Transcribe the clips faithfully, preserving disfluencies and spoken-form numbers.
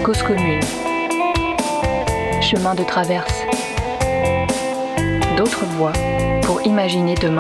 Cause commune. Chemin de traverse. D'autres voies pour imaginer demain.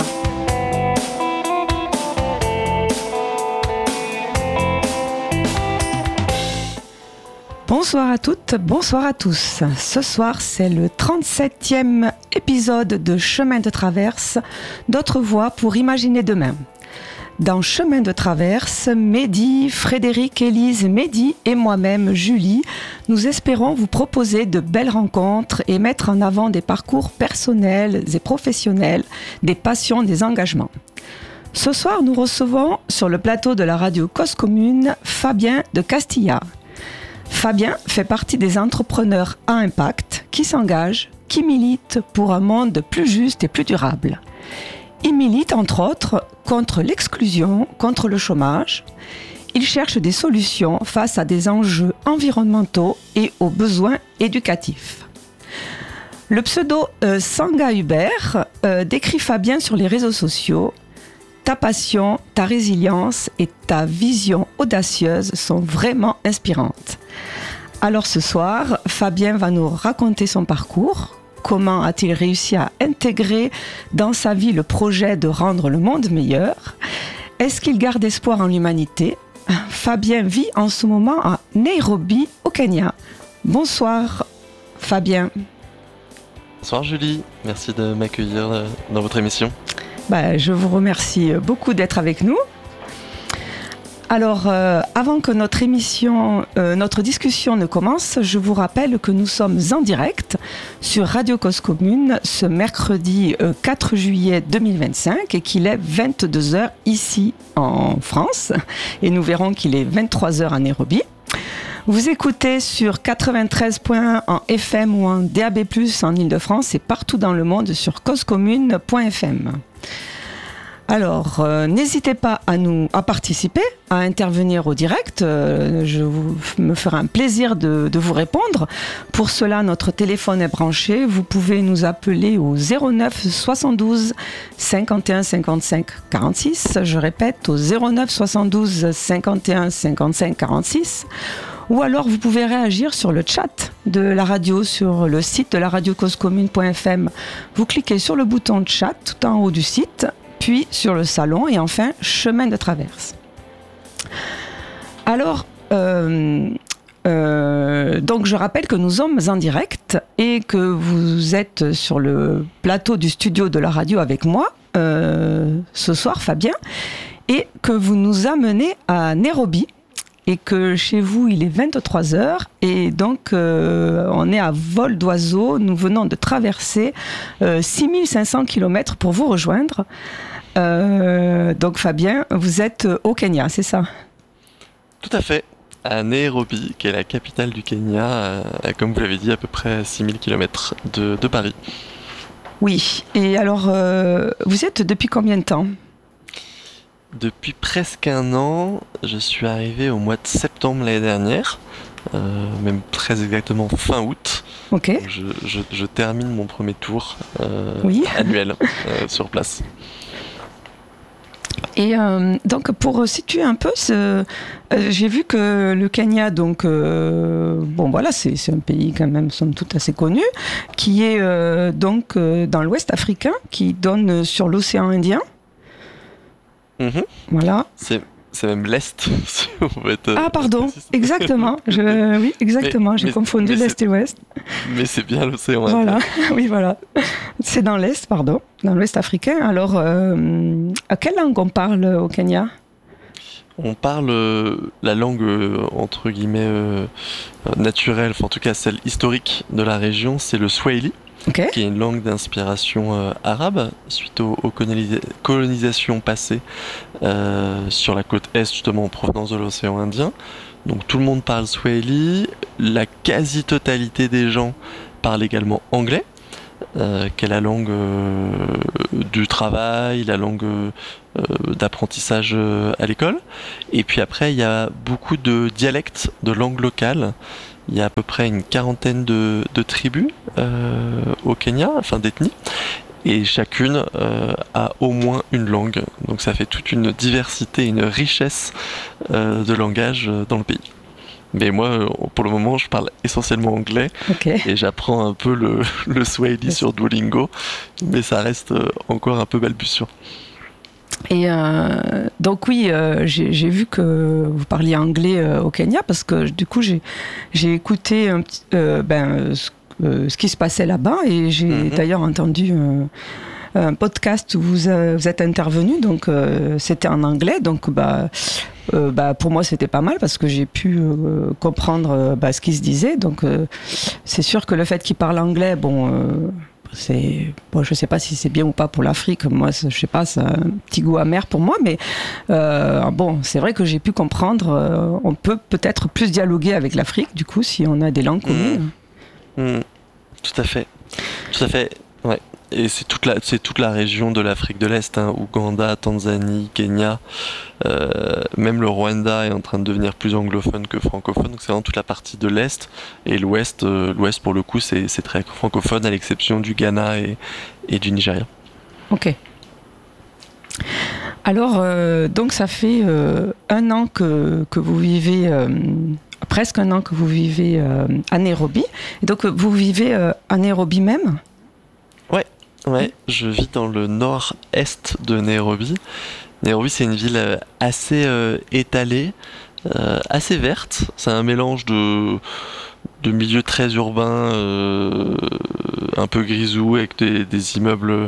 Bonsoir à toutes, bonsoir à tous. Ce soir, c'est le trente-septième épisode de Chemin de traverse, d'autres voies pour imaginer demain. Dans Chemin de traverse, Mehdi, Frédéric, Élise, Mehdi et moi-même, Julie, nous espérons vous proposer de belles rencontres et mettre en avant des parcours personnels et professionnels, des passions, des engagements. Ce soir, nous recevons sur le plateau de la radio Cause commune Fabien de Castilla. Fabien fait partie des entrepreneurs à impact qui s'engagent, qui militent pour un monde plus juste et plus durable. Il milite entre autres contre l'exclusion, contre le chômage. Il cherche des solutions face à des enjeux environnementaux et aux besoins éducatifs. Le pseudo euh, Sanga Hubert euh, décrit Fabien sur les réseaux sociaux. Ta passion, ta résilience et ta vision audacieuse sont vraiment inspirantes. Alors ce soir, Fabien va nous raconter son parcours. Comment a-t-il réussi à intégrer dans sa vie le projet de rendre le monde meilleur ? Est-ce qu'il garde espoir en l'humanité ? Fabien vit en ce moment à Nairobi, au Kenya. Bonsoir Fabien. Bonsoir Julie, merci de m'accueillir dans votre émission. Bah, je vous remercie beaucoup d'être avec nous. Alors, euh, avant que notre émission, euh, notre discussion ne commence, je vous rappelle que nous sommes en direct sur Radio Cause Commune ce mercredi euh, quatre juillet deux mille vingt-cinq et qu'il est vingt-deux heures ici en France et nous verrons qu'il est vingt-trois heures à Nairobi. Vous écoutez sur quatre-vingt-treize point un en F M ou en D A B plus, en Ile-de-France et partout dans le monde sur cause commune point f m. Alors, euh, n'hésitez pas à nous à participer, à intervenir au direct. Euh, je vous, me ferai un plaisir de, de vous répondre. Pour cela, notre téléphone est branché. Vous pouvez nous appeler au zéro neuf soixante-douze cinquante et un cinquante-cinq quarante-six. Je répète, au zéro neuf soixante-douze cinquante et un cinquante-cinq quarante-six. Ou alors, vous pouvez réagir sur le chat de la radio, sur le site de la radio cause commune point f m. Vous cliquez sur le bouton chat tout en haut du site, puis sur le salon et enfin chemin de traverse. Alors, euh, euh, donc je rappelle que nous sommes en direct et que vous êtes sur le plateau du studio de la radio avec moi euh, ce soir, Fabien, et que vous nous amenez à Nairobi. Et que chez vous, il est vingt-trois heures et donc euh, on est à vol d'oiseau. Nous venons de traverser euh, six mille cinq cents kilomètres pour vous rejoindre. Euh, donc Fabien, vous êtes au Kenya, c'est ça ? Tout à fait, à Nairobi, qui est la capitale du Kenya, à, comme vous l'avez dit, à peu près six mille kilomètres de, de Paris. Oui, et alors euh, vous êtes depuis combien de temps ? Depuis presque un an, je suis arrivé au mois de septembre l'année dernière, euh, même très exactement fin août. Ok. Donc je, je, je termine mon premier tour euh, oui. annuel euh, sur place. Et euh, donc pour situer un peu, ce, euh, j'ai vu que le Kenya, donc euh, bon voilà, c'est, c'est un pays quand même somme toute assez connu, qui est euh, donc euh, dans l'Ouest africain, qui donne sur l'océan Indien. Mmh. Voilà. C'est, c'est même l'Est, si on veut être... Ah pardon, exactement. Je, oui, exactement, mais, j'ai mais, confondu mais l'Est et l'Ouest. Mais c'est bien l'océan. Voilà, oui, voilà. C'est dans l'Est, pardon, dans l'Ouest africain. Alors, euh, à quelle langue on parle au Kenya ? On parle euh, la langue, euh, entre guillemets, euh, naturelle, enfin en tout cas celle historique de la région, c'est le Swahili. Okay. Qui est une langue d'inspiration euh, arabe suite aux, aux colonisa- colonisations passées euh, sur la côte est, justement en provenance de l'océan Indien. Donc tout le monde parle swahili, la quasi-totalité des gens parlent également anglais, euh, qui est la langue euh, du travail, la langue euh, d'apprentissage euh, à l'école. Et puis après, il y a beaucoup de dialectes de langues locales. Il y a à peu près une quarantaine de, de tribus euh, au Kenya, enfin d'ethnies, et chacune euh, a au moins une langue. Donc ça fait toute une diversité, une richesse euh, de langage dans le pays. Mais moi, pour le moment, je parle essentiellement anglais. Okay. Et j'apprends un peu le, le Swahili sur Duolingo. Mais ça reste encore un peu balbutiant. Et euh, donc oui, euh, j'ai, j'ai vu que vous parliez anglais euh, au Kenya parce que du coup j'ai, j'ai écouté un petit, euh, ben, ce, euh, ce qui se passait là-bas et j'ai mm-hmm. d'ailleurs entendu euh, un podcast où vous, euh, vous êtes intervenu, donc euh, c'était en anglais, donc bah, euh, bah, pour moi c'était pas mal parce que j'ai pu euh, comprendre euh, bah, ce qui se disait, donc euh, c'est sûr que le fait qu'il parle anglais, bon... Euh, c'est bon, je sais pas si c'est bien ou pas pour l'Afrique, moi je sais pas, c'est un petit goût amer pour moi, mais euh, bon, c'est vrai que j'ai pu comprendre, euh, on peut peut-être plus dialoguer avec l'Afrique du coup si on a des langues communes. Mmh. Mmh. Tout à fait, tout à fait, ouais. Et c'est toute la, c'est toute la région de l'Afrique de l'Est, hein, Ouganda, Tanzanie, Kenya, euh, même le Rwanda est en train de devenir plus anglophone que francophone, donc c'est vraiment toute la partie de l'Est, et l'Ouest, euh, l'Ouest pour le coup c'est, c'est très francophone à l'exception du Ghana et, et du Nigeria. Ok. Alors, euh, donc ça fait euh, un an que, que vous vivez, euh, presque un an que vous vivez euh, à Nairobi, et donc vous vivez euh, à Nairobi même ? Ouais. Ouais, je vis dans le nord-est de Nairobi. Nairobi, c'est une ville assez euh, étalée, euh, assez verte. C'est un mélange de, de milieux très urbains, euh, un peu grisou, avec des, des immeubles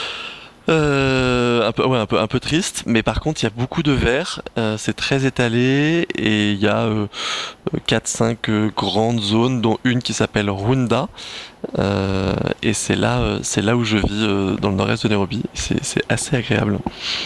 euh, un peu, ouais, un peu, un peu tristes. Mais par contre, il y a beaucoup de verre. Euh, c'est très étalé et il y a euh, quatre cinq euh, grandes zones, dont une qui s'appelle Runda. Euh, et c'est là, euh, c'est là où je vis, euh, dans le nord-est de Nairobi. C'est, c'est assez agréable.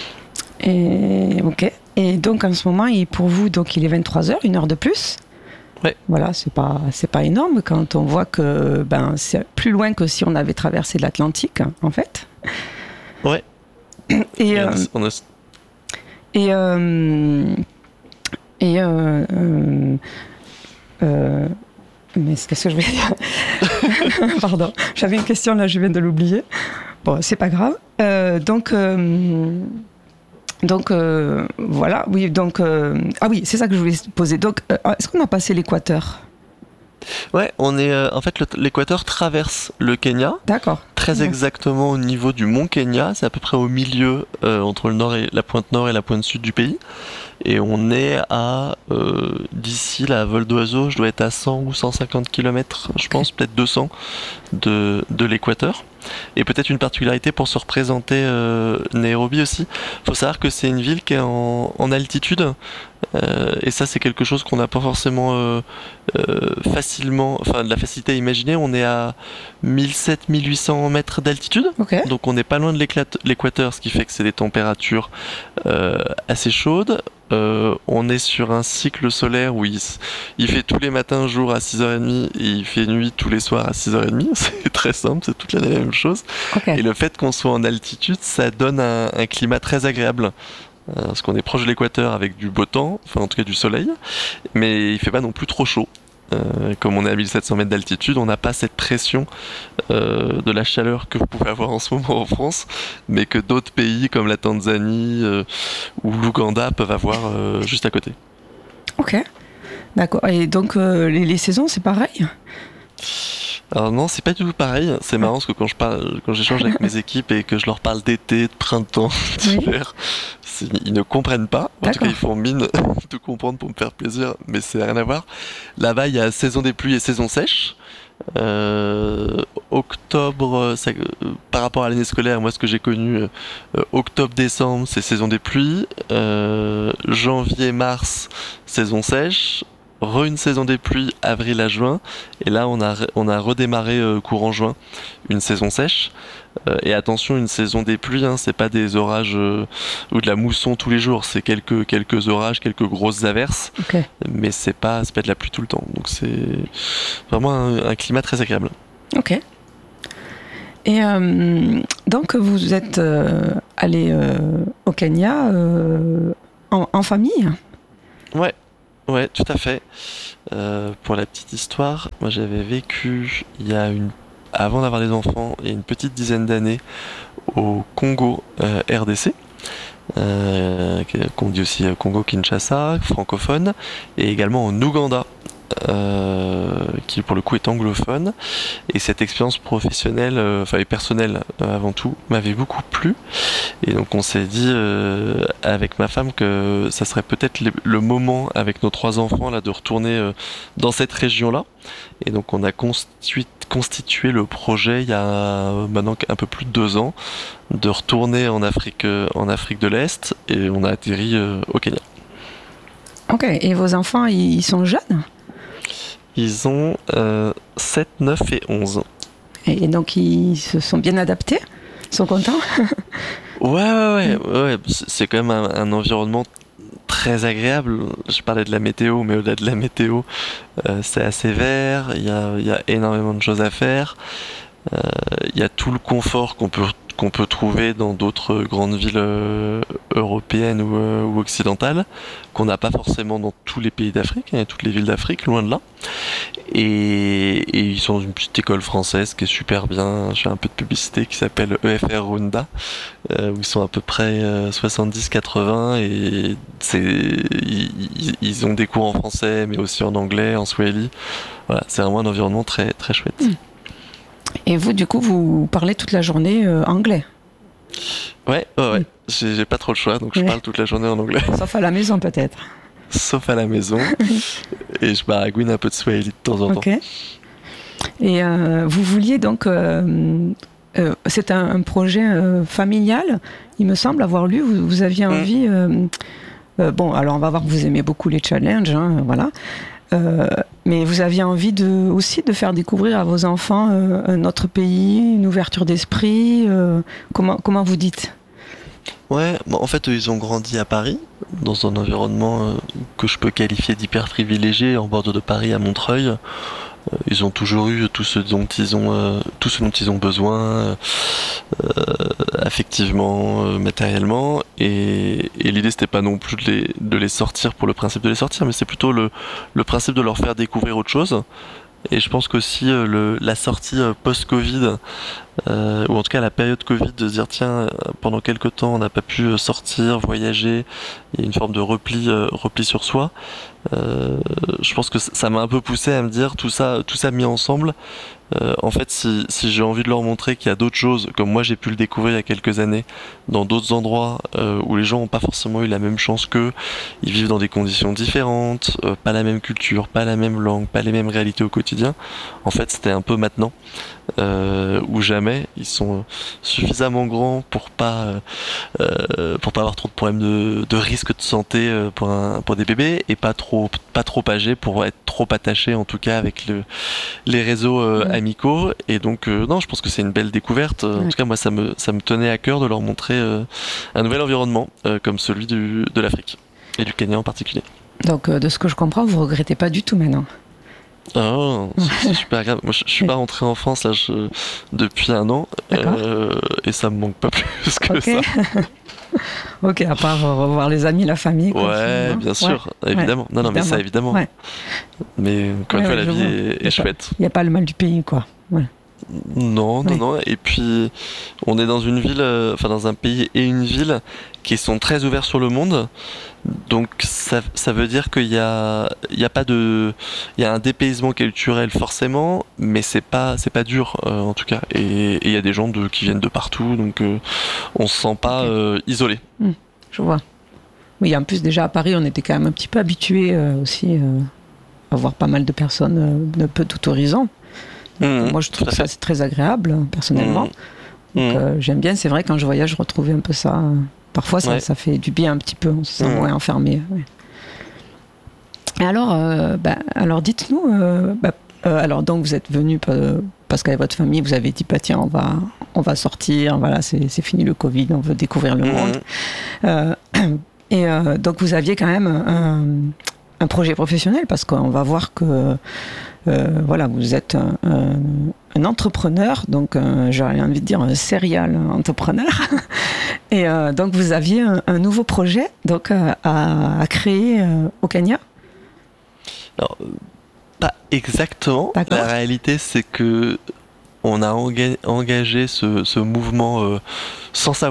Et, ok. Et donc en ce moment, il, pour vous, donc il est vingt-trois heures, une heure de plus. Ouais. Voilà, c'est pas, c'est pas énorme quand on voit que ben, c'est plus loin que si on avait traversé l'Atlantique, en fait. Ouais. Et, euh, on a... et, euh, et euh, euh, euh, mais qu'est-ce que je vais dire? Pardon, j'avais une question là, je viens de l'oublier. Bon, c'est pas grave. Euh, donc, euh, donc euh, voilà, oui, donc euh, ah oui, c'est ça que je voulais poser. Donc, euh, est-ce qu'on a passé l'équateur? Ouais, on est euh, en fait le, l'équateur traverse le Kenya. D'accord. Très ouais. exactement au niveau du mont Kenya, c'est à peu près au milieu euh, entre le nord et la pointe nord et la pointe sud du pays. Et on est à euh, d'ici la vol d'oiseau, je dois être à cent ou cent cinquante kilomètres, je pense, peut-être deux cents de de l'équateur. Et peut-être une particularité pour se représenter euh, Nairobi aussi. Il faut savoir que c'est une ville qui est en, en altitude. Euh, et ça, c'est quelque chose qu'on n'a pas forcément euh, euh, facilement, enfin de la facilité à imaginer. On est à mille sept cents à mille huit cents mètres d'altitude. Okay. Donc on n'est pas loin de l'équateur, ce qui fait que c'est des températures euh, assez chaudes. Euh, on est sur un cycle solaire où il, il fait tous les matins jour à six heures trente et il fait nuit tous les soirs à six heures trente. C'est très simple, c'est toute l'année la même chose. Okay. Et le fait qu'on soit en altitude, ça donne un, un climat très agréable. Euh, parce qu'on est proche de l'équateur avec du beau temps, enfin en tout cas du soleil, mais il fait pas non plus trop chaud. Euh, comme on est à mille sept cents mètres d'altitude, on n'a pas cette pression euh, de la chaleur que vous pouvez avoir en ce moment en France, mais que d'autres pays comme la Tanzanie euh, ou l'Ouganda peuvent avoir euh, juste à côté. Ok, d'accord. Et donc euh, les, les saisons, c'est pareil ? Alors non, c'est pas du tout pareil. C'est marrant parce que quand je parle, quand j'échange avec mes équipes et que je leur parle d'été, de printemps, d'hiver, oui. ils ne comprennent pas. En D'accord. tout cas, ils font mine de comprendre pour me faire plaisir, mais c'est rien à voir. Là-bas, il y a saison des pluies et saison sèche. Euh, octobre, ça, euh, par rapport à l'année scolaire, moi ce que j'ai connu, euh, octobre-décembre, c'est saison des pluies. Euh, janvier-mars, saison sèche. Re une saison des pluies, avril à juin, et là on a, on a redémarré euh, courant juin, une saison sèche. Euh, et attention, une saison des pluies, hein, c'est pas des orages euh, ou de la mousson tous les jours, c'est quelques, quelques orages, quelques grosses averses, okay. mais c'est pas, c'est pas de la pluie tout le temps, donc c'est vraiment un, un climat très agréable. Ok. Et euh, donc vous êtes euh, allé euh, au Kenya euh, en, en famille ? Ouais. Ouais, tout à fait. Euh, pour la petite histoire, moi j'avais vécu il y a une, avant d'avoir des enfants, il y a une petite dizaine d'années au Congo euh, R D C, euh, qu'on dit aussi Congo Kinshasa, francophone, et également en Ouganda. euh, qui pour le coup est anglophone. Et cette expérience professionnelle, euh, enfin et personnelle euh, avant tout, m'avait beaucoup plu. Et donc on s'est dit euh, avec ma femme que ça serait peut-être le, le moment avec nos trois enfants là de retourner euh, dans cette région-là. Et donc on a constitué, constitué le projet il y a maintenant un peu plus de deux ans de retourner en Afrique, euh, en Afrique de l'Est, et on a atterri euh, au Kenya. Ok, et vos enfants, ils sont jeunes ? Ils ont euh, sept, neuf et onze. Et donc ils se sont bien adaptés ? Ils sont contents ? Ouais, ouais, ouais, ouais. C'est quand même un, un environnement très agréable. Je parlais de la météo, mais au-delà de la météo, euh, c'est assez vert, il y a, il y a énormément de choses à faire. Euh, il y a tout le confort qu'on peut qu'on peut trouver dans d'autres grandes villes euh, européennes ou, euh, ou occidentales, qu'on n'a pas forcément dans tous les pays d'Afrique, hein, toutes les villes d'Afrique, loin de là. Et, et ils sont dans une petite école française qui est super bien. J'ai un peu de publicité qui s'appelle E F R Rwanda, euh, où ils sont à peu près euh, soixante-dix quatre-vingts, et c'est, ils, ils ont des cours en français, mais aussi en anglais, en swahili. Voilà, c'est vraiment un environnement très, très chouette. Mmh. Et vous, du coup, vous parlez toute la journée euh, anglais ? Ouais, ouais, ouais. Mmh. J'ai, j'ai pas trop le choix, donc je ouais. parle toute la journée en anglais. Sauf à la maison, peut-être. Sauf à la maison. Et je baragouine un peu de swahili de temps en okay. temps. Et euh, vous vouliez donc... Euh, euh, c'est un, un projet euh, familial, il me semble avoir lu. Vous, vous aviez envie... Mmh. Euh, euh, bon, alors on va voir que vous aimez beaucoup les challenges, hein, voilà. Euh, mais vous aviez envie de, aussi de faire découvrir à vos enfants euh, un autre pays, une ouverture d'esprit. Euh, comment, comment vous dites ? Ouais, bah en fait, ils ont grandi à Paris, dans un environnement euh, que je peux qualifier d'hyper privilégié, en bord de Paris, à Montreuil. Euh, ils ont toujours eu tout ce dont ils ont, euh, tout ce dont ils ont besoin, euh, affectivement, euh, matériellement. Et, et l'idée, c'était pas non plus de les, de les sortir pour le principe de les sortir, mais c'est plutôt le, le principe de leur faire découvrir autre chose. Et je pense qu'aussi euh, le, la sortie euh, post-Covid, euh, ou en tout cas la période Covid, de se dire tiens, euh, pendant quelques temps on n'a pas pu sortir, voyager, il y a une forme de repli, euh, repli sur soi. Euh, je pense que ça m'a un peu poussé à me dire tout ça, tout ça mis ensemble. Euh, en fait, si, si j'ai envie de leur montrer qu'il y a d'autres choses, comme moi j'ai pu le découvrir il y a quelques années, dans d'autres endroits euh, où les gens n'ont pas forcément eu la même chance qu'eux, ils vivent dans des conditions différentes, euh, pas la même culture, pas la même langue, pas les mêmes réalités au quotidien. En fait, c'était un peu maintenant euh, ou jamais. Ils sont suffisamment grands pour pas euh, pour pas avoir trop de problèmes de, de risque de santé pour un pour des bébés, et pas trop pas trop âgés pour être trop attachés, en tout cas avec le les réseaux euh, mmh. amicaux. Et donc euh, non, je pense que c'est une belle découverte. En mmh. tout cas, moi, ça me ça me tenait à cœur de leur montrer euh, un nouvel environnement euh, comme celui du, de l'Afrique et du Kenya en particulier. Donc, euh, de ce que je comprends, vous regrettez pas du tout maintenant? Oh, c'est super agréable. Moi, je, je suis pas rentré en France là je, depuis un an, euh, et ça me manque pas plus que okay. ça. Ok, à part revoir les amis, la famille. Quoi, ouais, bien sûr, ouais. évidemment. Ouais, non, non, évidemment. mais ça, évidemment. Ouais. Mais encore une ouais, fois, la vie est, est chouette. Il n'y a pas le mal du pays, quoi. Ouais. Non, non, oui. non. Et puis, on est dans une ville, euh, enfin dans un pays et une ville qui sont très ouverts sur le monde. Donc, ça, ça veut dire qu'il y a, il y a pas de, il y a un dépaysement culturel forcément, mais c'est pas, c'est pas dur euh, en tout cas. Et il y a des gens de, qui viennent de partout, donc euh, on se sent pas okay. euh, isolé. Mmh, je vois. Oui, en plus déjà à Paris, on était quand même un petit peu habitués euh, aussi euh, à voir pas mal de personnes euh, de peu tout horizon. Mmh, moi, je trouve que ça c'est très agréable, personnellement. Mmh. Donc, euh, j'aime bien, c'est vrai, quand je voyage, je retrouvais un peu ça. Euh, parfois, ça, ouais. ça fait du bien un petit peu, on se sent mmh. moins enfermé. Ouais. Et alors, euh, bah, alors dites-nous, euh, bah, euh, alors donc vous êtes venu parce qu'avec votre famille, vous avez dit, bah, tiens, on va, on va sortir, voilà, c'est, c'est fini le Covid, on veut découvrir le mmh. monde. Euh, et euh, donc, vous aviez quand même un, un projet professionnel, parce qu'on va voir que Euh, voilà, vous êtes un, un, un entrepreneur, donc un, j'aurais envie de dire un serial entrepreneur. Et euh, donc vous aviez un, un nouveau projet donc, euh, à, à créer euh, au Kenya? Alors, pas exactement. D'accord. La réalité, c'est que on a enga- engagé ce, ce mouvement euh, sans savoir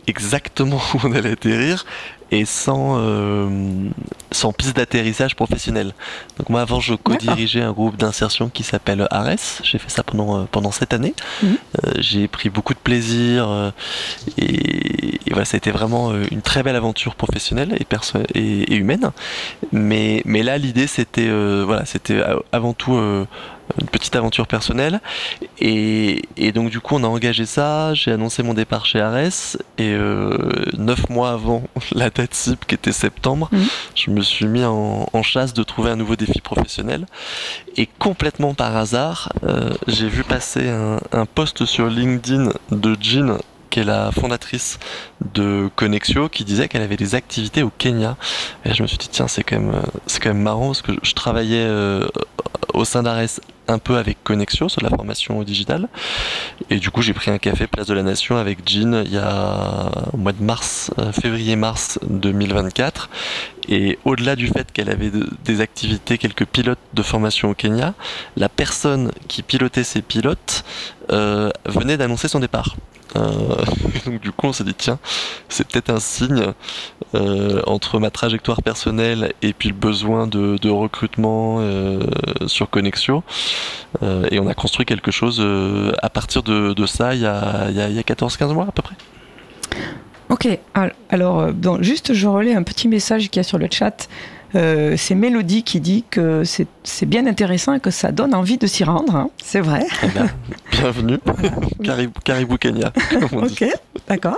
exactement où on allait atterrir et sans, euh, sans piste d'atterrissage professionnelle. Donc moi avant je co-dirigeais un groupe d'insertion qui s'appelle Ares, j'ai fait ça pendant, euh, pendant cette année. Mmh. Euh, j'ai pris beaucoup de plaisir euh, et, et voilà, ça a été vraiment une très belle aventure professionnelle et, perso- et, et humaine. Mais, mais là l'idée c'était, euh, voilà, c'était avant tout euh, une petite aventure personnelle et, et donc du coup on a engagé ça, j'ai annoncé mon départ chez Ares et euh, neuf mois avant la date cible qui était septembre, mmh. je me suis mis en, en chasse de trouver un nouveau défi professionnel et complètement par hasard euh, j'ai vu passer un, un post sur LinkedIn de Jean qui est la fondatrice de Connexio, qui disait qu'elle avait des activités au Kenya. Et je me suis dit, tiens, c'est quand même, c'est quand même marrant, parce que je travaillais euh, au sein d'Ares un peu avec Connexio sur la formation au digital. Et du coup, j'ai pris un café Place de la Nation avec Jean il y a au mois de mars, février-mars deux mille vingt-quatre. Et au-delà du fait qu'elle avait de, des activités, quelques pilotes de formation au Kenya, la personne qui pilotait ces pilotes euh, venait d'annoncer son départ. Euh, donc du coup on s'est dit tiens c'est peut-être un signe euh, entre ma trajectoire personnelle et puis le besoin de, de recrutement euh, sur Connexio euh, et on a construit quelque chose euh, à partir de, de ça il y a, il y a, il y a quatorze quinze mois à peu près. Ok, alors donc, juste je relais un petit message qu'il y a sur le chat. Euh, c'est Mélodie qui dit que c'est, c'est bien intéressant et que ça donne envie de s'y rendre, hein. C'est vrai. Eh ben, bienvenue, voilà. Caribou, Caribou Kenya. Ok, d'accord.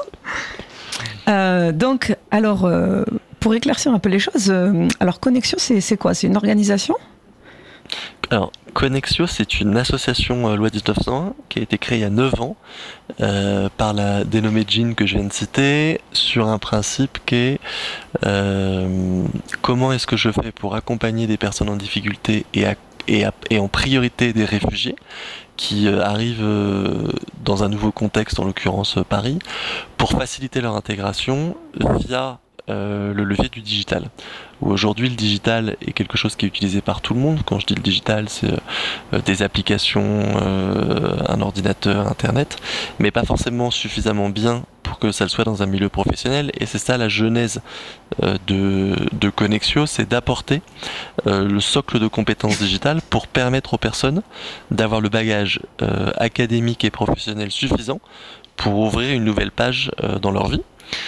Euh, donc, alors, euh, pour éclaircir un peu les choses, euh, alors Connexio, c'est, c'est quoi ? C'est une organisation ? Alors, Connexio, c'est une association euh, loi dix-neuf cent un qui a été créée il y a neuf ans euh, par la dénommée Jean que je viens de citer sur un principe qui est euh, comment est-ce que je fais pour accompagner des personnes en difficulté et, à, et, à, et en priorité des réfugiés qui euh, arrivent euh, dans un nouveau contexte, en l'occurrence euh, Paris, pour faciliter leur intégration via Euh, le levier du digital. Où aujourd'hui le digital est quelque chose qui est utilisé par tout le monde. Quand je dis le digital, c'est euh, des applications, euh, un ordinateur, internet, mais pas forcément suffisamment bien pour que ça le soit dans un milieu professionnel. Et c'est ça la genèse euh, de, de Connexio, c'est d'apporter euh, le socle de compétences digitales pour permettre aux personnes d'avoir le bagage euh, académique et professionnel suffisant pour ouvrir une nouvelle page euh, dans leur vie.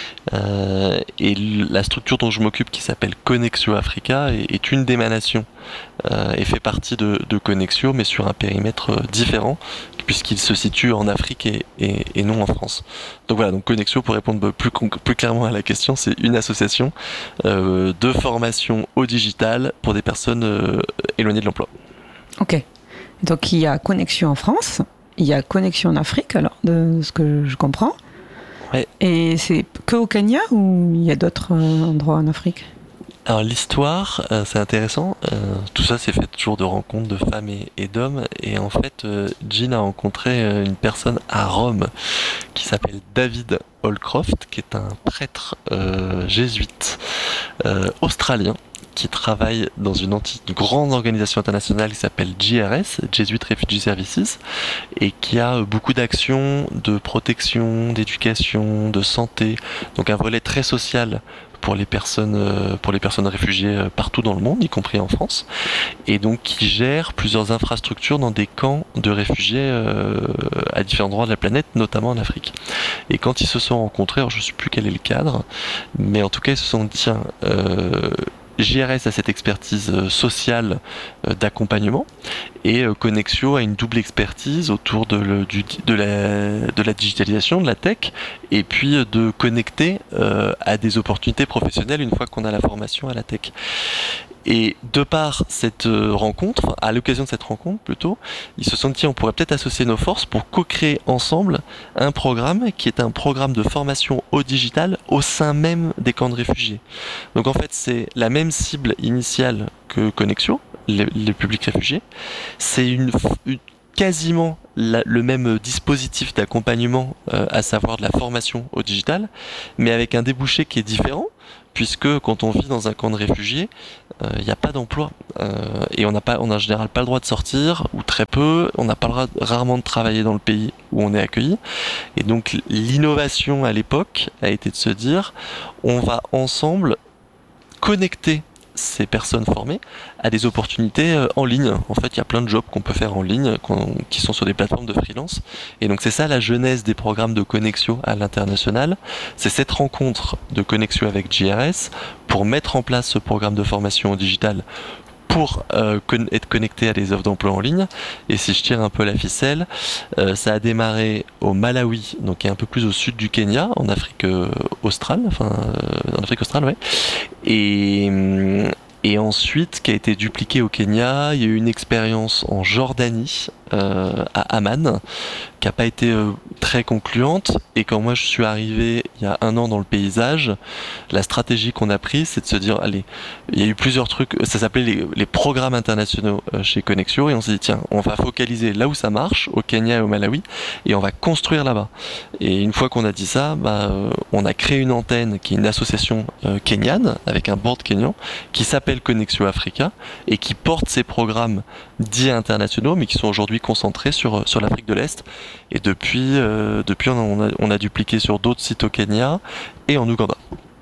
Euh, et la structure dont je m'occupe qui s'appelle Connexio Africa est, est une d'émanation euh, et fait partie de, de Connexio mais sur un périmètre euh, différent puisqu'il se situe en Afrique et, et, et non en France. Donc voilà, donc Connexio, pour répondre plus, plus clairement à la question, c'est une association euh, de formation au digital pour des personnes euh, éloignées de l'emploi. Ok, donc il y a Connexio en France, il y a Connexio en Afrique, alors de ce que je comprends. Ouais. Et c'est que au Kenya ou il y a d'autres euh, endroits en Afrique ? Alors l'histoire, euh, c'est intéressant. Euh, tout ça, c'est fait toujours de rencontres de femmes et, et d'hommes. Et en fait, euh, Jean a rencontré euh, une personne à Rome qui s'appelle David Holcroft, qui est un prêtre euh, jésuite euh, australien qui travaille dans une, anti- une grande organisation internationale qui s'appelle J R S, Jesuit Refugee Services, et qui a beaucoup d'actions de protection, d'éducation, de santé, donc un volet très social pour les personnes, pour les personnes réfugiées partout dans le monde, y compris en France, et donc qui gère plusieurs infrastructures dans des camps de réfugiés euh, à différents endroits de la planète, notamment en Afrique. Et quand ils se sont rencontrés, alors je ne sais plus quel est le cadre, mais en tout cas ils se sont dit, tiens, euh, J R S a cette expertise sociale d'accompagnement et Connexio a une double expertise autour de, le, du, de, la, de la digitalisation, de la tech et puis de connecter euh, à des opportunités professionnelles une fois qu'on a la formation à la tech. Et de par cette rencontre, à l'occasion de cette rencontre plutôt, ils se sont dit on pourrait peut-être associer nos forces pour co-créer ensemble un programme qui est un programme de formation au digital au sein même des camps de réfugiés. Donc en fait c'est la même cible initiale que Connexio, les, les publics réfugiés. C'est une, une quasiment la, le même dispositif d'accompagnement, euh, à savoir de la formation au digital, mais avec un débouché qui est différent, puisque quand on vit dans un camp de réfugiés, il euh, n'y a pas d'emploi euh, et on n'a pas, on a en général pas le droit de sortir, ou très peu, on n'a pas le droit rarement de travailler dans le pays où on est accueilli. Et donc l'innovation à l'époque a été de se dire, on va ensemble connecter ces personnes formées à des opportunités euh, en ligne. En fait, il y a plein de jobs qu'on peut faire en ligne, qui sont sur des plateformes de freelance. Et donc c'est ça la genèse des programmes de Connexio à l'international. C'est cette rencontre de Connexio avec J R S pour mettre en place ce programme de formation au digital pour euh, con- être connecté à des offres d'emploi en ligne. Et si je tire un peu la ficelle, euh, ça a démarré au Malawi, donc qui est un peu plus au sud du Kenya, en Afrique euh, australe, enfin euh, en Afrique australe, ouais. Et Et ensuite, qui a été dupliqué au Kenya, il y a eu une expérience en Jordanie, euh, à Amman, qui n'a pas été euh, très concluante. Et quand moi je suis arrivé il y a un an dans le paysage, la stratégie qu'on a prise, c'est de se dire, allez, il y a eu plusieurs trucs, ça s'appelait les, les programmes internationaux euh, chez Connexio, et on s'est dit, tiens, on va focaliser là où ça marche, au Kenya et au Malawi, et on va construire là-bas. Et une fois qu'on a dit ça, bah, euh, on a créé une antenne qui est une association euh, kenyane, avec un board kenyan, qui s'appelle Connexio Africa, et qui porte ces programmes dits internationaux, mais qui sont aujourd'hui concentrés sur, sur l'Afrique de l'Est. Et depuis, euh, depuis on, a, on a dupliqué sur d'autres sites au Kenya et en Ouganda.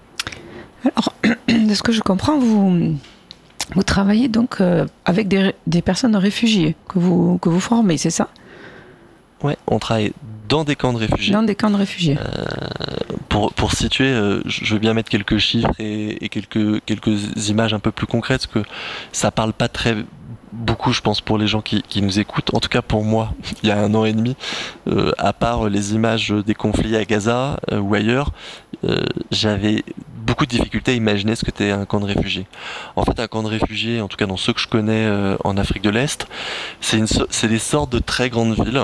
Alors, de ce que je comprends, vous, vous travaillez donc euh, avec des, des personnes réfugiées que vous, que vous formez, c'est ça ? Ouais, on travaille dans des camps de réfugiés. Dans des camps de réfugiés. Euh, pour, pour situer, euh, je veux bien mettre quelques chiffres et, et quelques, quelques images un peu plus concrètes, parce que ça parle pas très beaucoup, je pense, pour les gens qui, qui nous écoutent. En tout cas, pour moi, il y a un an et demi, euh, à part les images des conflits à Gaza euh, ou ailleurs, euh, j'avais beaucoup de difficultés à imaginer ce que c'était un camp de réfugiés. En fait, un camp de réfugiés, en tout cas dans ceux que je connais euh, en Afrique de l'Est, c'est, une, c'est des sortes de très grandes villes,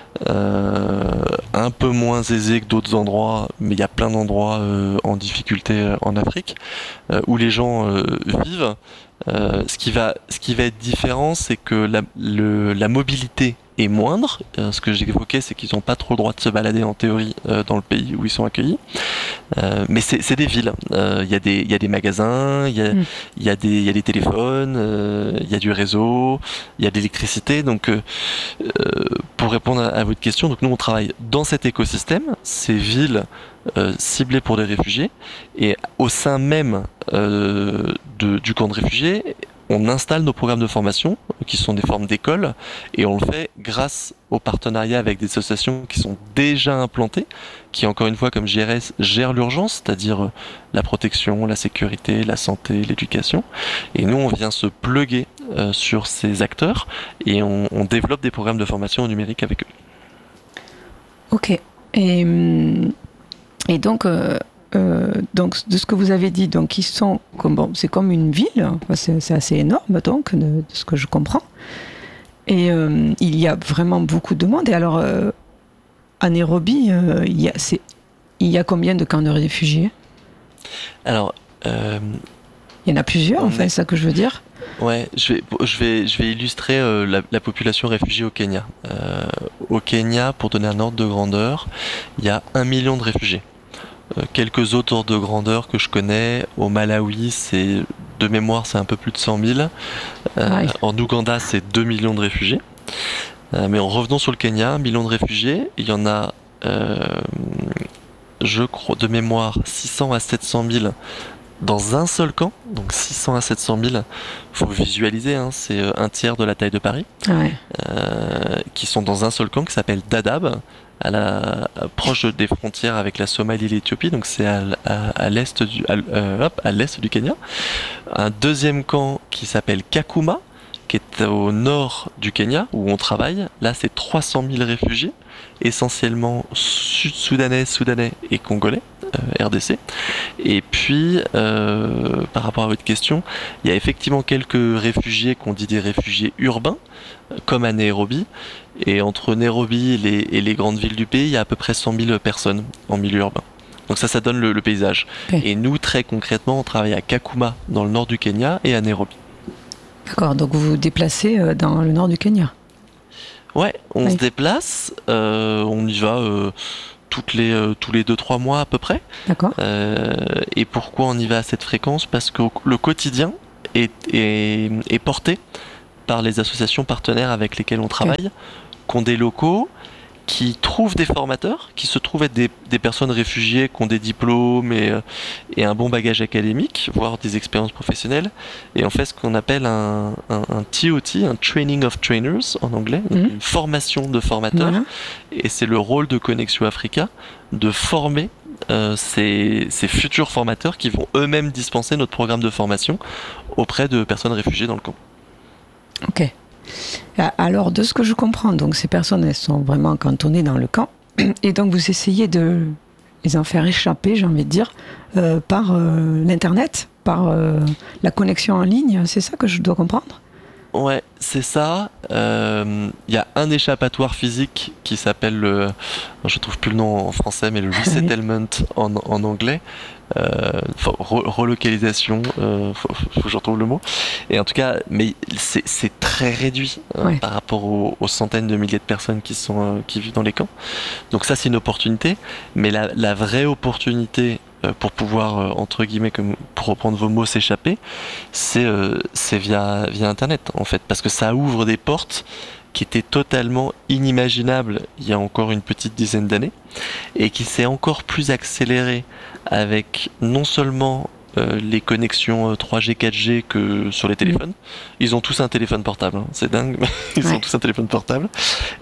euh, un peu moins aisées que d'autres endroits, mais il y a plein d'endroits euh, en difficulté euh, en Afrique, euh, où les gens euh, vivent. Euh, ce qui va, ce qui va être différent, c'est que la, le, la mobilité est moindre. Euh, ce que j'ai évoqué, c'est qu'ils n'ont pas trop le droit de se balader en théorie euh, dans le pays où ils sont accueillis. Euh, mais c'est, c'est des villes. Il euh, y a des, il y a des magasins, il y a, mm. y a des, il y a des téléphones, il euh, y a du réseau, il y a de l'électricité. Donc, euh, pour répondre à, à votre question, donc nous on travaille dans cet écosystème, ces villes euh, ciblées pour des réfugiés, et au sein même euh, de, du camp de réfugiés, on installe nos programmes de formation, qui sont des formes d'école, et on le fait grâce au partenariat avec des associations qui sont déjà implantées, qui, encore une fois, comme J R S, gèrent l'urgence, c'est-à-dire la protection, la sécurité, la santé, l'éducation. Et nous, on vient se pluguer euh, sur ces acteurs, et on, on développe des programmes de formation au numérique avec eux. Ok. Et, et donc... Euh... Euh, donc de ce que vous avez dit, donc ils sont comme bon, c'est comme une ville, c'est, c'est assez énorme donc de, de ce que je comprends. Et euh, il y a vraiment beaucoup de monde. Et alors euh, à Nairobi, euh, il y a c'est il y a combien de camps de réfugiés ? Alors euh, il y en a plusieurs, enfin, est... c'est ça que je veux dire. Ouais, je vais, je vais, je vais illustrer euh, la, la population réfugiée au Kenya. Euh, au Kenya, pour donner un ordre de grandeur, il y a un million de réfugiés. Euh, quelques autres ordres de grandeur que je connais. Au Malawi, c'est de mémoire, c'est un peu plus de cent mille. Euh, ouais. En Ouganda, c'est deux millions de réfugiés. Euh, mais en revenant sur le Kenya, un million de réfugiés, il y en a, euh, je crois, de mémoire, six cents à sept cent mille dans un seul camp. Donc six cents à sept cent mille, faut visualiser, hein, c'est un tiers de la taille de Paris, ouais. euh, qui sont dans un seul camp qui s'appelle Dadaab, à la à, proche des frontières avec la Somalie et l'Éthiopie, donc c'est à, à, à l'est du à, euh, hop, à l'est du Kenya. Un deuxième camp qui s'appelle Kakuma, qui est au nord du Kenya où on travaille. Là, c'est trois cent mille réfugiés, essentiellement sud-soudanais, soudanais et congolais, euh, R D C. Et puis, euh, par rapport à votre question, il y a effectivement quelques réfugiés qu'on dit des réfugiés urbains, comme à Nairobi. Et entre Nairobi et les, et les grandes villes du pays, il y a à peu près cent mille personnes en milieu urbain. Donc ça, ça donne le, le paysage. Okay. Et nous, très concrètement, on travaille à Kakuma, dans le nord du Kenya, et à Nairobi. D'accord, donc vous vous déplacez dans le nord du Kenya ? Ouais, on oui. se déplace, euh, on y va euh, toutes les, euh, tous les deux trois mois à peu près. D'accord. Euh, et pourquoi on y va à cette fréquence? Parce que le quotidien est, est, est porté par les associations partenaires avec lesquelles on travaille, okay. qui ont des locaux, qui trouvent des formateurs, qui se trouvent être des, des personnes réfugiées qui ont des diplômes et, et un bon bagage académique, voire des expériences professionnelles. Et on fait ce qu'on appelle un, un, un T O T, un Training of Trainers en anglais, donc mmh. une formation de formateurs. Mmh. Et c'est le rôle de Connexio Africa de former euh, ces, ces futurs formateurs qui vont eux-mêmes dispenser notre programme de formation auprès de personnes réfugiées dans le camp. Ok. Alors, de ce que je comprends, donc ces personnes, elles sont vraiment cantonnées dans le camp, et donc vous essayez de les en faire échapper, j'ai envie de dire, euh, par euh, l'internet, par euh, la connexion en ligne, c'est ça que je dois comprendre ? Ouais, c'est ça. Il euh, y a un échappatoire physique qui s'appelle le, je trouve plus le nom en français, mais le resettlement en, en anglais. Euh, re- relocalisation, euh, faut, faut que je retrouve le mot. Et en tout cas, mais c'est, c'est très réduit hein, ouais. par rapport aux, aux centaines de milliers de personnes qui sont euh, qui vivent dans les camps. Donc ça, c'est une opportunité. Mais la, la vraie opportunité euh, pour pouvoir euh, entre guillemets, comme pour reprendre vos mots, s'échapper, c'est euh, c'est via via Internet en fait, parce que ça ouvre des portes qui était totalement inimaginable il y a encore une petite dizaine d'années et qui s'est encore plus accéléré avec non seulement euh, les connexions trois G, quatre G que sur les téléphones. Ils ont tous un téléphone portable, hein. C'est dingue, mais ils ouais. ont tous un téléphone portable.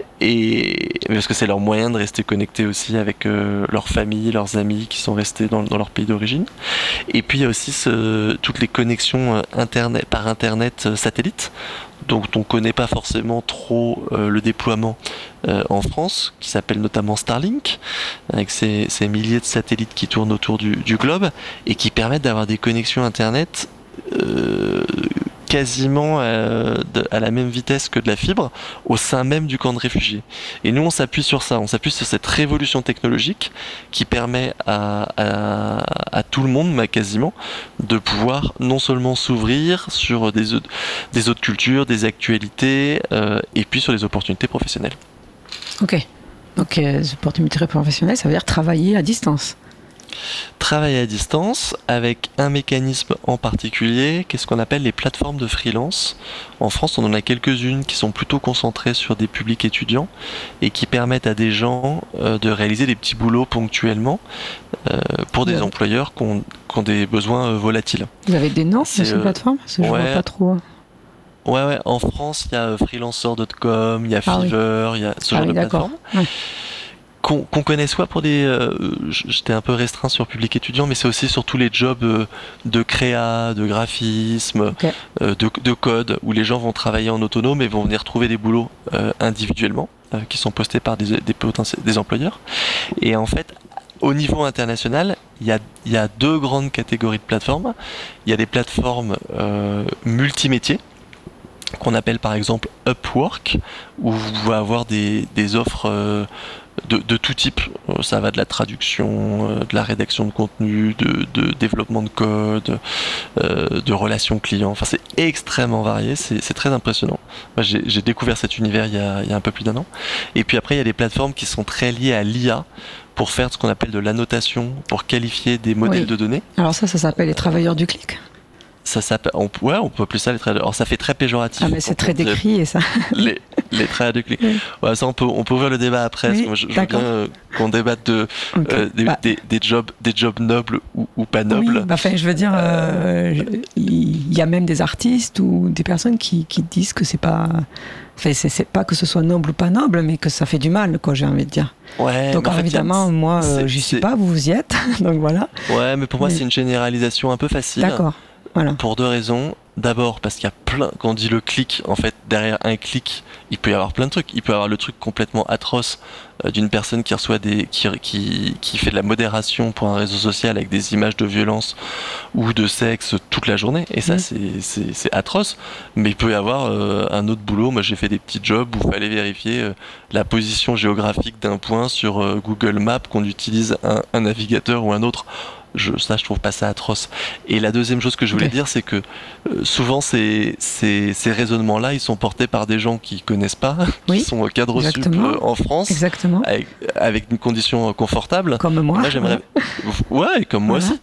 Et parce que c'est leur moyen de rester connectés aussi avec euh, leur famille, leurs amis qui sont restés dans, dans leur pays d'origine. Et puis il y a aussi ce, toutes les connexions internet, par internet satellite, dont on ne connaît pas forcément trop euh, le déploiement euh, en France, qui s'appelle notamment Starlink, avec ces, ces milliers de satellites qui tournent autour du, du globe et qui permettent d'avoir des connexions internet euh, quasiment euh, de, à la même vitesse que de la fibre au sein même du camp de réfugiés. Et nous, on s'appuie sur ça, on s'appuie sur cette révolution technologique qui permet à, à, à tout le monde, mais quasiment, de pouvoir non seulement s'ouvrir sur des, des autres cultures, des actualités, euh, et puis sur les opportunités professionnelles. Ok, donc les opportunités professionnelles, ça veut dire travailler à distance. Travailler à distance avec un mécanisme en particulier, qu'est-ce qu'on appelle les plateformes de freelance. En France, on en a quelques-unes qui sont plutôt concentrées sur des publics étudiants et qui permettent à des gens euh, de réaliser des petits boulots ponctuellement euh, pour des ouais. employeurs qui ont, qui ont des besoins euh, volatiles. Vous avez des noms sur ces euh, plateformes ? Parce que je ouais. vois pas trop. Ouais, ouais. En France, il y a freelancer point com, il y a ah Fiverr, il oui. y a ce ah genre oui, de plateforme. Ouais. Qu'on, qu'on connaît soit pour des... Euh, j'étais un peu restreint sur public étudiant, mais c'est aussi sur tous les jobs euh, de créa, de graphisme, okay. euh, de, de code, où les gens vont travailler en autonome et vont venir trouver des boulots euh, individuellement, euh, qui sont postés par des, des, potentiels, des employeurs. Et en fait, au niveau international, il y a, il y a deux grandes catégories de plateformes. Il y a des plateformes euh, multimétiers, qu'on appelle par exemple Upwork, où vous pouvez avoir des, des offres... Euh, De, de tout type, ça va de la traduction, de la rédaction de contenu, de, de développement de code, euh, de relations clients, enfin c'est extrêmement varié, c'est, c'est très impressionnant. Moi, j'ai, j'ai découvert cet univers il y, a, il y a un peu plus d'un an. Et puis après il y a des plateformes qui sont très liées à l'I A pour faire ce qu'on appelle de l'annotation, pour qualifier des modèles oui. de données. Alors ça, ça s'appelle les travailleurs du clic. Ça s'appelle, on, ouais, on peut appeler ça les travailleurs. Alors ça fait très péjoratif. Ah mais c'est très décrié ça. Les, les travailleurs du clic. Oui. Ouais, ça on peut, on peut ouvrir le débat après. Oui, parce que moi, je, je veux bien euh, qu'on débatte de okay. euh, des, bah. des, des jobs, des jobs nobles ou, ou pas nobles. Oui, bah, enfin, je veux dire, euh, il y a même des artistes ou des personnes qui, qui disent que c'est pas, enfin, c'est, c'est pas que ce soit noble ou pas noble, mais que ça fait du mal, quoi, j'ai envie de dire. Ouais. Donc alors, évidemment, moi, euh, j'y suis pas, vous vous y êtes, donc voilà. Ouais, mais pour moi, mais... c'est une généralisation un peu facile. D'accord. Voilà. Pour deux raisons. D'abord parce qu'il y a plein, quand on dit le clic, en fait, derrière un clic, il peut y avoir plein de trucs. Il peut y avoir le truc complètement atroce euh, d'une personne qui reçoit des, qui, qui, qui fait de la modération pour un réseau social avec des images de violence ou de sexe toute la journée. Et ça, mmh. c'est, c'est, c'est atroce. Mais il peut y avoir euh, un autre boulot. Moi, j'ai fait des petits jobs où il fallait vérifier euh, la position géographique d'un point sur euh, Google Maps, qu'on utilise un, un navigateur ou un autre. je, ça, je trouve pas ça atroce. Et la deuxième chose que je voulais okay. dire, c'est que euh, souvent ces, ces, ces raisonnements-là, ils sont portés par des gens qui connaissent pas, oui, qui sont cadres sup euh, en France, exactement. Avec, avec une condition confortable. Comme moi. Là, j'aimerais, ouais, comme moi voilà. aussi.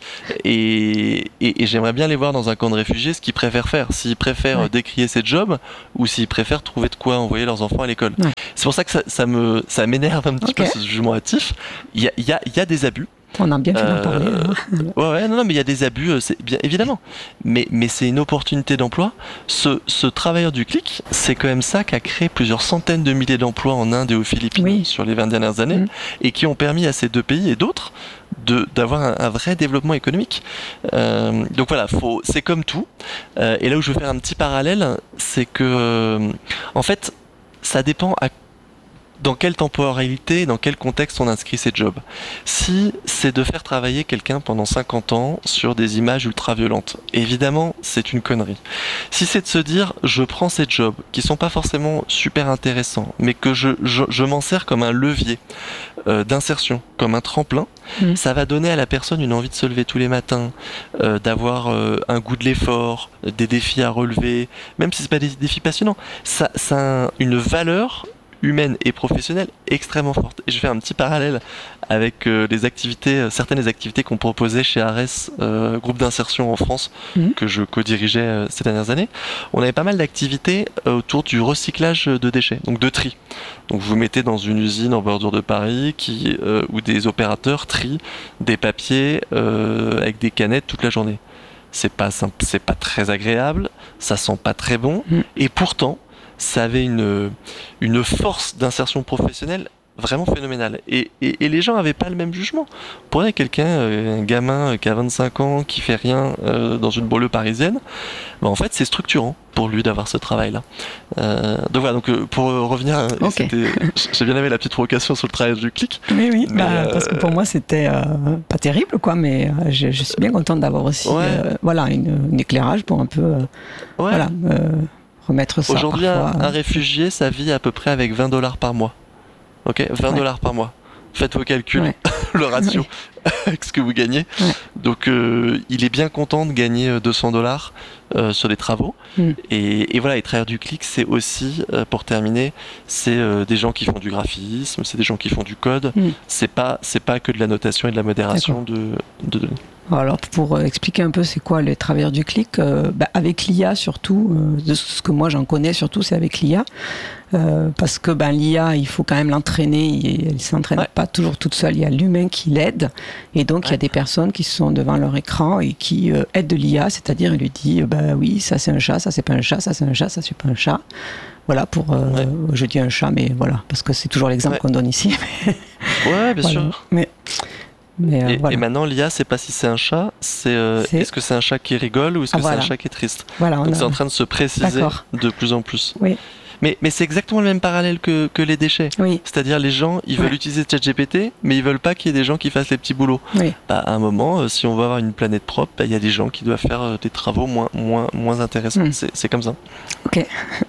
Et, et, et j'aimerais bien les voir dans un camp de réfugiés, ce qu'ils préfèrent faire. S'ils préfèrent ouais. décrier ces jobs ou s'ils préfèrent trouver de quoi envoyer leurs enfants à l'école. Ouais. C'est pour ça que ça, ça me, ça m'énerve un petit okay. peu ce jugement hâtif. Il y a, il y a, il y a des abus. On a bien fait d'en parler. Euh, hein. Ouais, ouais, non, non, mais il y a des abus, c'est bien évidemment. Mais, mais c'est une opportunité d'emploi. Ce, ce travailleur du clic, c'est quand même ça qui a créé plusieurs centaines de milliers d'emplois en Inde et aux Philippines oui. sur les vingt dernières années, mmh. et qui ont permis à ces deux pays et d'autres de, d'avoir un, un vrai développement économique. Euh, donc voilà, faut, c'est comme tout. Euh, et là où je veux faire un petit parallèle, c'est que, euh, en fait, ça dépend à dans quelle temporalité, dans quel contexte on inscrit ces jobs. Si c'est de faire travailler quelqu'un pendant cinquante ans sur des images ultra-violentes, évidemment, c'est une connerie. Si c'est de se dire, je prends ces jobs, qui sont pas forcément super intéressants, mais que je, je, je m'en sers comme un levier euh, d'insertion, comme un tremplin, mmh. ça va donner à la personne une envie de se lever tous les matins, euh, d'avoir euh, un goût de l'effort, des défis à relever, même si c'est pas des défis passionnants. Ça, ça a une valeur humaine et professionnelle extrêmement forte. Et je fais un petit parallèle avec euh, les activités, euh, certaines des activités qu'on proposait chez Ares, euh, groupe d'insertion en France, mmh. que je co-dirigeais euh, ces dernières années. On avait pas mal d'activités euh, autour du recyclage de déchets, donc de tri. Donc vous mettez dans une usine en bordure de Paris qui, euh, où des opérateurs trient des papiers euh, avec des canettes toute la journée. C'est pas simple, c'est pas très agréable, ça sent pas très bon, mmh. et pourtant ça avait une, une force d'insertion professionnelle vraiment phénoménale. Et, et, et les gens n'avaient pas le même jugement. Prenez quelqu'un, euh, un gamin qui a vingt-cinq ans, qui fait rien euh, dans une banlieue parisienne, ben en fait c'est structurant pour lui d'avoir ce travail-là. Euh, donc voilà, donc, euh, pour revenir, okay. j'ai bien aimé la petite provocation sur le travail du clic. Oui, oui, mais, bah, euh, parce que pour moi c'était euh, pas terrible, quoi, mais euh, je, je suis bien contente d'avoir aussi ouais. euh, voilà, une, une éclairage pour un peu... Euh, ouais. Voilà, euh, remettre ça. Aujourd'hui, un, parfois, un réfugié, ça vit à peu près avec vingt dollars par mois. Ok, vingt dollars ouais. par mois. Faites vos calculs, ouais. le ratio, ouais. avec ce que vous gagnez. Ouais. Donc, euh, il est bien content de gagner deux cents dollars euh, sur les travaux. Mm. Et, et voilà, les travailleurs du clic, c'est aussi, euh, pour terminer, c'est euh, des gens qui font du graphisme, c'est des gens qui font du code. Mm. C'est pas, c'est pas que de la notation et de la modération de, de données. Alors pour expliquer un peu c'est quoi les travailleurs du clic, euh, bah avec l'I A surtout, euh, de ce que moi j'en connais surtout c'est avec l'I A, euh, parce que ben, l'I A il faut quand même l'entraîner, elle ne s'entraîne ouais. pas toujours toute seule, il y a l'humain qui l'aide, et donc ouais. il y a des personnes qui sont devant leur écran et qui euh, aident de l'I A, c'est-à-dire il lui dit bah euh, oui ça c'est un chat, ça c'est pas un chat, ça c'est un chat, ça c'est pas un chat. Voilà pour, euh, ouais. je dis un chat mais voilà, parce que c'est toujours l'exemple ouais. qu'on donne ici. Ouais bien voilà. sûr. Mais, Mais euh, et, voilà. et maintenant, l'I A, c'est pas si c'est un chat, c'est, euh, c'est... est-ce que c'est un chat qui rigole ou est-ce que ah, voilà. c'est un chat qui est triste. Voilà, Donc a... c'est en train de se préciser D'accord. de plus en plus. Oui. Mais, mais c'est exactement le même parallèle que, que les déchets. Oui. C'est-à-dire les gens, ils veulent ouais. utiliser ChatGPT, mais ils veulent pas qu'il y ait des gens qui fassent les petits boulots. Oui. Bah, à un moment, euh, si on veut avoir une planète propre, il bah, y a des gens qui doivent faire euh, des travaux moins, moins, moins intéressants. Mm. C'est, c'est comme ça. Ok.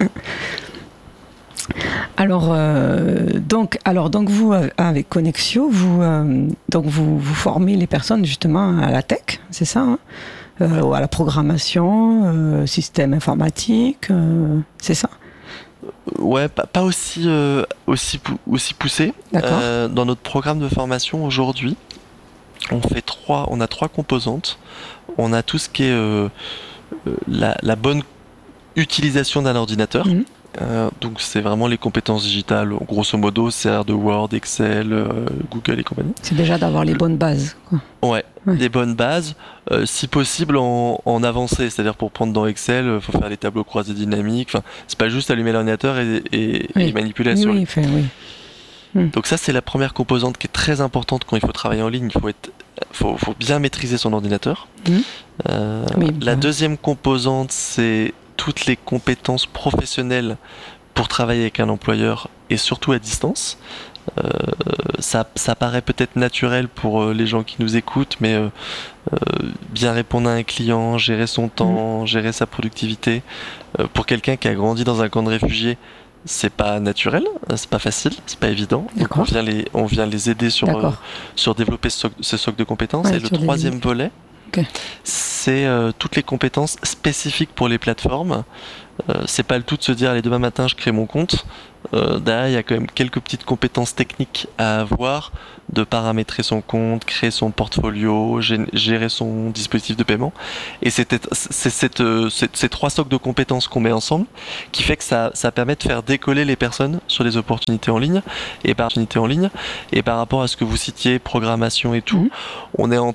Alors, euh, donc, alors, donc vous, avec Connexio, vous, euh, donc vous, vous formez les personnes justement à la tech, c'est ça, hein, euh, ouais. à la programmation, euh, système informatique, euh, c'est ça. Ouais, pas, pas aussi, euh, aussi, aussi poussé. Euh, dans notre programme de formation aujourd'hui, on fait trois, on a trois composantes. On a tout ce qui est euh, la, la bonne utilisation d'un ordinateur. Mmh. Euh, donc c'est vraiment les compétences digitales, grosso modo, c'est de Word, Excel, euh, Google et compagnie. C'est déjà d'avoir les bonnes bases, quoi. Ouais, ouais. Les bonnes bases, euh, si possible en, en avancée, c'est-à-dire pour prendre dans Excel, il faut faire les tableaux croisés dynamiques, enfin, c'est pas juste allumer l'ordinateur et, et, oui. et manipuler la oui, souris. Oui, fait, oui. Hmm. Donc ça c'est la première composante qui est très importante quand il faut travailler en ligne, il faut, être, faut, faut bien maîtriser son ordinateur. Hmm. Euh, oui, la bah. deuxième composante c'est toutes les compétences professionnelles pour travailler avec un employeur et surtout à distance. Euh, ça, ça paraît peut-être naturel pour euh, les gens qui nous écoutent, mais euh, euh, bien répondre à un client, gérer son temps, mmh. gérer sa productivité. Euh, pour quelqu'un qui a grandi dans un camp de réfugiés, c'est pas naturel, c'est pas facile, c'est pas évident. Donc on vient les, on vient les aider sur, euh, sur développer ce, ce socle de compétences. Ouais, et le troisième les... volet, okay. c'est euh, toutes les compétences spécifiques pour les plateformes. Euh, c'est pas le tout de se dire allez demain matin je crée mon compte. Euh, derrière il y a quand même quelques petites compétences techniques à avoir, de paramétrer son compte, créer son portfolio, gérer son dispositif de paiement. Et c'est, c'est, cette, c'est ces trois socles de compétences qu'on met ensemble qui fait que ça, ça permet de faire décoller les personnes sur les opportunités en ligne. Et par opportunités en ligne, et par rapport à ce que vous citiez, programmation et tout, mmh. on est en